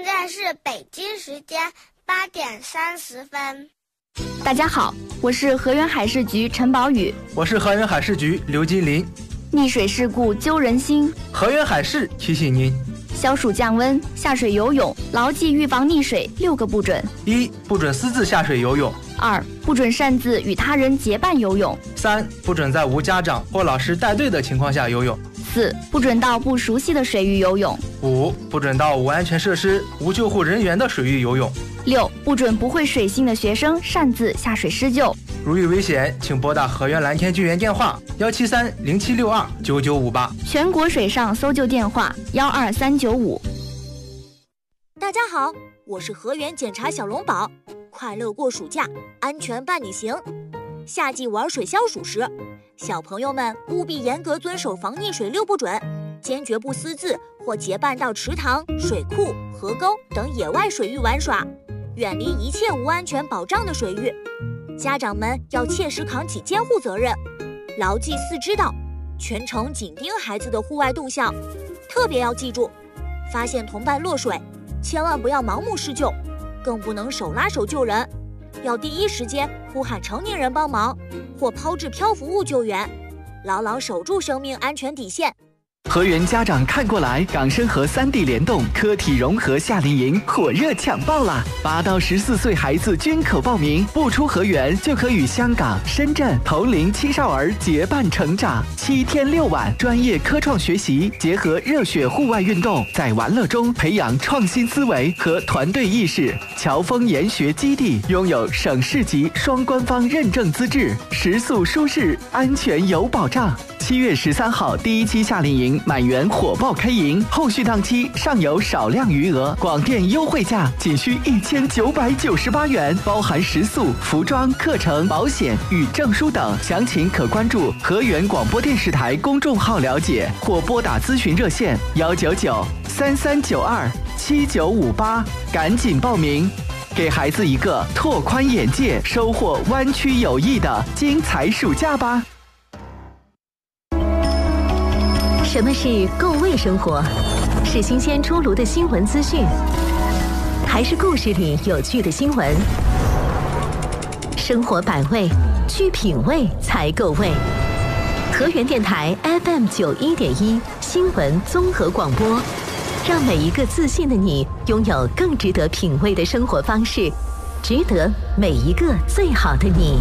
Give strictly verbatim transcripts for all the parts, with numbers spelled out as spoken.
在是北京时间八点三十分。 大家好，我是河源海事局陈宝宇。 我是河源海事局刘金林。 溺水事故揪人心， 河源海事提醒您： 消暑降温，下水游泳，牢记预防溺水六个不准。 一、不准私自下水游泳； 二、不准擅自与他人结伴游泳； 三、不准在无家长或老师带队的情况下游泳； 四、不准到不熟悉的水域游泳； 五、不准到无安全设施、无救护人员的水域游泳； 六、不准不会水性的学生擅自下水施救。 如遇危险，请拨打河源蓝天救援电话幺七三零七六二九九五八， 全国水上搜救电话幺二三九五。 大家好，我是河源检查小龙宝，快乐过暑假，安全伴你行。夏季玩水消暑时，小朋友们务必严格遵守防溺水六不准，坚决不私自或结伴到池塘、水库、河沟等野外水域玩耍，远离一切无安全保障的水域。家长们要切实扛起监护责任，牢记四知道，全程紧盯孩子的户外动向。特别要记住，发现同伴落水，千万不要盲目施救，更不能手拉手救人，要第一时间呼喊成年人帮忙，或抛掷漂浮物救援，牢牢守住生命安全底线。 河源家长看过来，港深河三地联动科体融合夏令营火热抢报啦！八到十四岁孩子均可报名，不出河源就可与香港、深圳同龄青少儿结伴成长。七天六晚，专业科创学习结合热血户外运动，在玩乐中培养创新思维和团队意识。侨丰研学基地拥有省市级双官方认证资质，食宿舒适，安全有保障。七月十三号第一期夏令营满员火爆开营，后续档期尚有少量余额，广电优惠价仅需一千九百九十八元，包含食宿、服装、课程、保险与证书等。详情可关注河源广播电视台公众号了解，或拨打咨询热线幺九九三三九二七九五八，赶紧报名，给孩子一个拓宽眼界、收获湾区友谊的精彩暑假吧。 什么是够味生活？是新鲜出炉的新闻资讯，还是故事里有趣的新闻？生活百味，去品味才够味。河源电台 F M 九一点一新闻综合广播，让每一个自信的你拥有更值得品味的生活方式，值得每一个最好的你。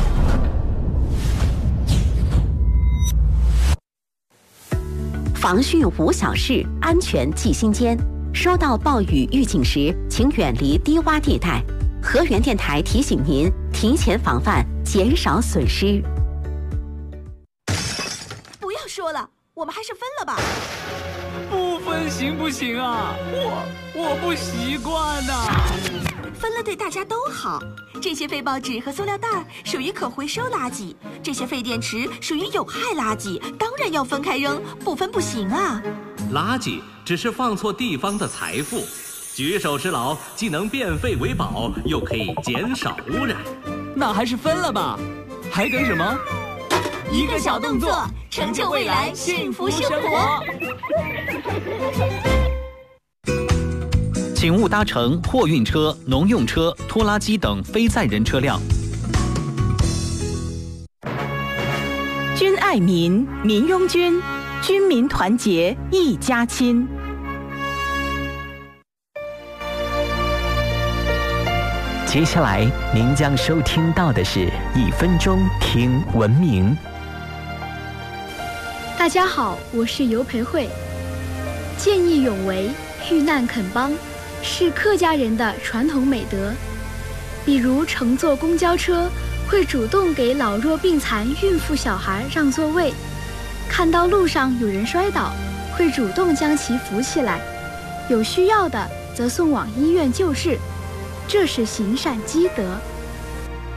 防汛无小事，安全记心间。收到暴雨预警时，请远离低洼地带。河源电台提醒您，提前防范，减少损失。 不要说了，我们还是分了吧。 不分行不行啊？我我不习惯呐、啊。 分了对大家都好。这些废报纸和塑料袋属于可回收垃圾，这些废电池属于有害垃圾，当然要分开扔，不分不行啊。 垃圾只是放错地方的财富，举手之劳既能变废为宝，又可以减少污染。 那还是分了吧，还等什么？ 一个小动作，成就未来幸福生活。 请勿搭乘货运车、农用车、拖拉机等非载人车辆。 军爱民，民拥军，军民团结一家亲。 接下来您将收听到的是一分钟听文明。 大家好，我是尤培慧。见义勇为，遇难肯帮，是客家人的传统美德。比如乘坐公交车，会主动给老弱病残、孕妇小孩让座位；看到路上有人摔倒，会主动将其扶起来；有需要的则送往医院救治。这是行善积德。